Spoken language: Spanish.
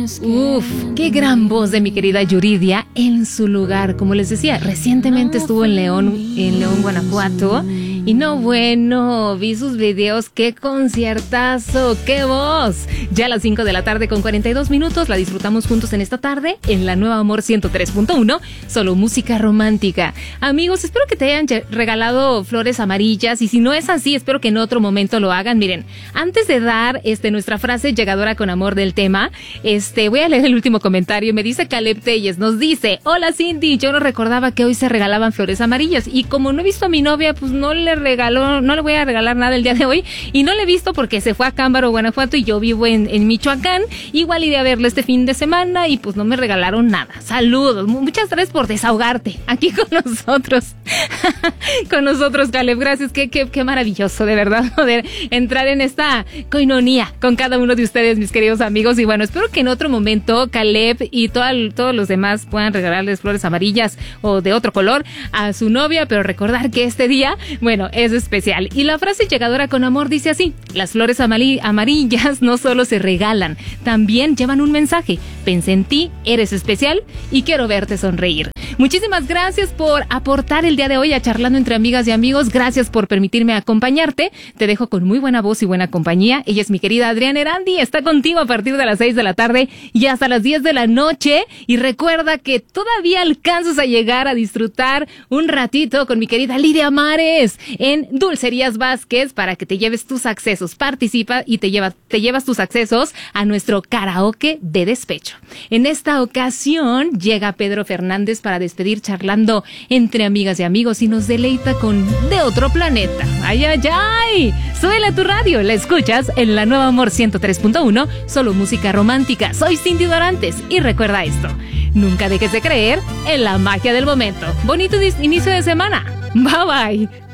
Uf, qué gran voz de mi querida Yuridia en su lugar. Como les decía, recientemente estuvo en León, Guanajuato. Y no, bueno, vi sus videos, qué conciertazo, qué voz. Ya a las 5 de la tarde con 42 minutos, la disfrutamos juntos en esta tarde, en la Nueva Amor 103.1, solo música romántica. Amigos, espero que te hayan regalado flores amarillas, y si no es así, espero que en otro momento lo hagan. Miren, antes de dar nuestra frase llegadora con amor del tema, voy a leer el último comentario. Me dice Caleb Telles, nos dice: hola Cindy, yo no recordaba que hoy se regalaban flores amarillas, y como no he visto a mi novia, pues no le voy a regalar nada el día de hoy, y no le he visto porque se fue a Cámbaro, Guanajuato, y yo vivo en Michoacán. Igual iré a verle este fin de semana y pues no me regalaron nada. Saludos, muchas gracias por desahogarte aquí con nosotros. Con nosotros, Caleb, gracias, qué maravilloso, de verdad, poder entrar en esta coinonía con cada uno de ustedes, mis queridos amigos. Y bueno, espero que en otro momento Caleb y todos los demás puedan regalarles flores amarillas o de otro color a su novia, pero recordar que este día, bueno, es especial. Y la frase llegadora con amor dice así: las flores amarillas no solo se regalan, también llevan un mensaje. Pensé en ti, eres especial y quiero verte sonreír. Muchísimas gracias por aportar el día de hoy a Charlando entre Amigas y Amigos. Gracias por permitirme acompañarte. Te dejo con muy buena voz y buena compañía. Ella es mi querida Adriana Erandi. Está contigo a partir de las 6 de la tarde y hasta las 10 de la noche. Y recuerda que todavía alcanzas a llegar a disfrutar un ratito con mi querida Lidia Mares en Dulcerías Vázquez para que te lleves tus accesos. Participa y te llevas tus accesos a nuestro karaoke de despecho. En esta ocasión llega Pedro Fernández para despedir Charlando entre Amigas y Amigos y nos deleita con De Otro Planeta. ¡Ay, ay, ay! Súbele a tu radio, la escuchas en la Nueva Amor 103.1, solo música romántica. Soy Cindy Dorantes y recuerda esto: nunca dejes de creer en la magia del momento. Bonito inicio de semana. Bye bye.